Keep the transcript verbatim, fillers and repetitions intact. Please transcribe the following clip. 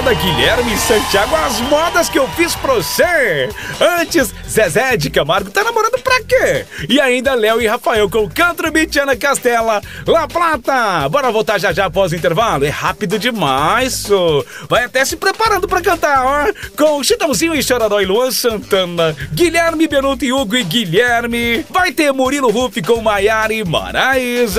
Banda Guilherme Santiago, as modas que eu fiz pra você. Antes, Zezé de Camargo, tá namorando pra quê? E ainda Léo e Rafael com Country Beat, Ana Castela, La Plata. Bora voltar já já após o intervalo? É rápido demais, so. Vai até se preparando pra cantar, ó. Com Chitãozinho e Chororó e Luan Santana, Guilherme Benuto e Hugo e Guilherme. Vai ter Murilo Ruff com Maiara e Maraísa.